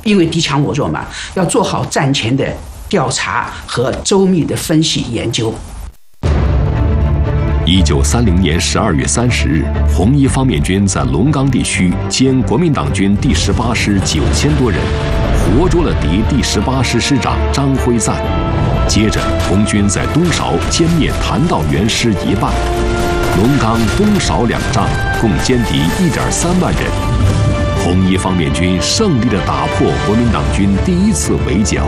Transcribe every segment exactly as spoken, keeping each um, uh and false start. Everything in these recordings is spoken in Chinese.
因为敌强我弱嘛，要做好战前的调查和周密的分析研究。 一九三零年十二月三十日，红一方面军在龙冈地区歼国民党军第十八师九千多人，活捉了敌第十八师师长张辉瓒。接着，红军在东韶歼灭谭道源师一半，龙冈、东韶两仗共歼敌一点三万人。红一方面军胜利地打破国民党军第一次围剿。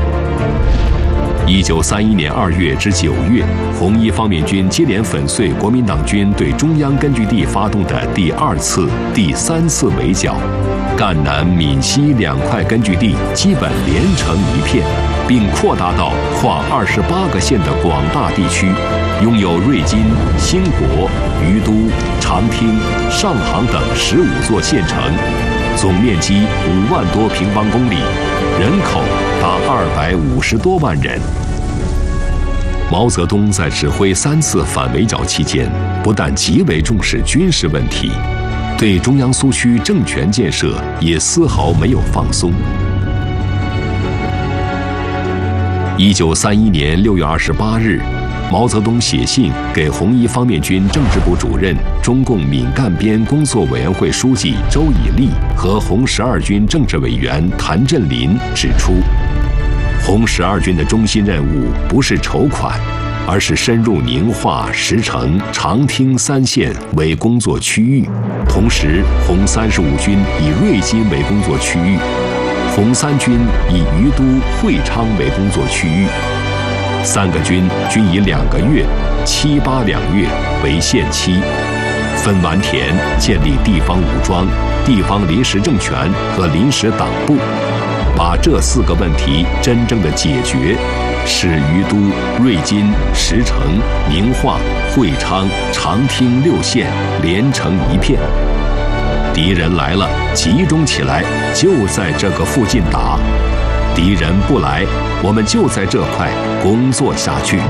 一九三一年二月至九月，红一方面军接连粉碎国民党军对中央根据地发动的第二次、第三次围剿，赣南、闽西两块根据地基本连成一片，并扩大到跨二十八个县的广大地区，拥有瑞金、兴国、于都、长汀、上杭等十五座县城，总面积五万多平方公里，人口达二百五十多万人。毛泽东在指挥三次反围剿期间，不但极为重视军事问题，对中央苏区政权建设也丝毫没有放松。一九三一年六月二十八日，毛泽东写信给红一方面军政治部主任、中共闽赣边工作委员会书记周以立和红十二军政治委员谭震林，指出，红十二军的中心任务不是筹款，而是深入宁化、石城、长汀三县为工作区域，同时红三十五军以瑞金为工作区域，红三军以于都、会昌为工作区域，三个军均以两个月、七八两月为限期，分完田，建立地方武装、地方临时政权和临时党部，把这四个问题真正的解决，使于都、瑞金、石城、宁化、会昌、长汀六县连成一片。敌人来了，集中起来，就在这个附近打；敌人不来，我们就在这块工作下去。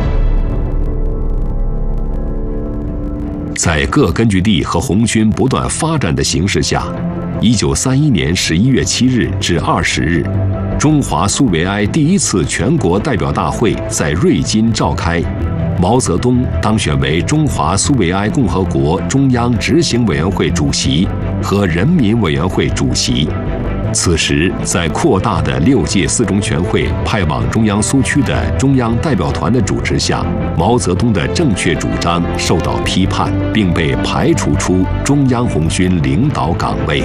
在各根据地和红军不断发展的形势下，一九三一年十一月七日至二十日，中华苏维埃第一次全国代表大会在瑞金召开，毛泽东当选为中华苏维埃共和国中央执行委员会主席和人民委员会主席。此时，在扩大的六届四中全会派往中央苏区的中央代表团的主持下，毛泽东的正确主张受到批判，并被排除出中央红军领导岗位。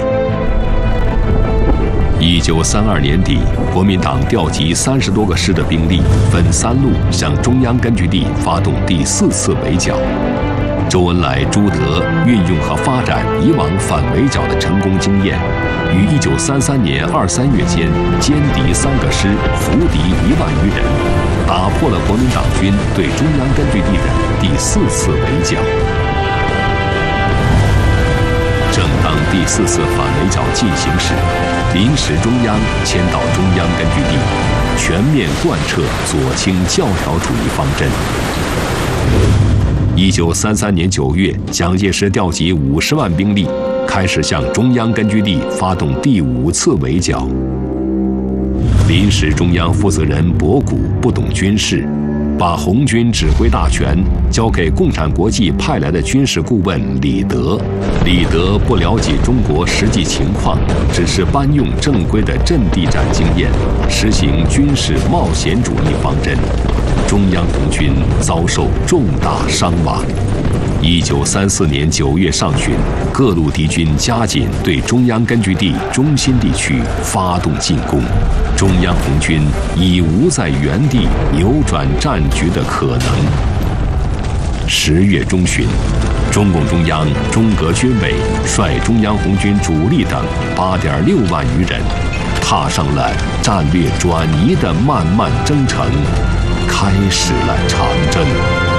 一九三二年底，国民党调集三十多个师的兵力，分三路向中央根据地发动第四次围剿。周恩来、朱德运用和发展以往反围剿的成功经验，于一九三三年二三月间歼敌三个师，俘敌一万余人，打破了国民党军对中央根据地的第四次围剿。正当第四次反围剿进行时，临时中央迁到中央根据地，全面贯彻左倾教条主义方针。一九三三年九月，蒋介石调集五十万兵力，开始向中央根据地发动第五次围剿。临时中央负责人博古不懂军事，把红军指挥大权交给共产国际派来的军事顾问李德。李德不了解中国实际情况，只是搬用正规的阵地战经验，实行军事冒险主义方针。中央红军遭受重大伤亡。一九三四年九月上旬，各路敌军加紧对中央根据地中心地区发动进攻，中央红军已无在原地扭转战局的可能。十月中旬，中共中央、中革军委率中央红军主力等八点六万余人，踏上了战略转移的漫漫征程，开始了长征。